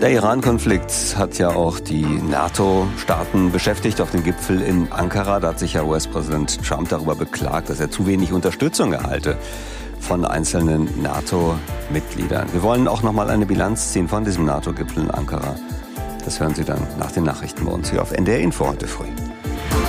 Der Iran-Konflikt hat ja auch die NATO-Staaten beschäftigt auf dem Gipfel in Ankara. Da hat sich ja US-Präsident Trump darüber beklagt, dass er zu wenig Unterstützung erhalte von einzelnen NATO-Mitgliedern. Wir wollen auch nochmal eine Bilanz ziehen von diesem NATO-Gipfel in Ankara. Das hören Sie dann nach den Nachrichten bei uns hier auf NDR Info heute früh.